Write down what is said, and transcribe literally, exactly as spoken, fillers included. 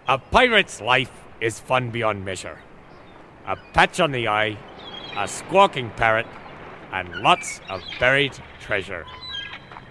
A pirate's life is fun beyond measure. A patch on the eye, a squawking parrot, and lots of buried treasure.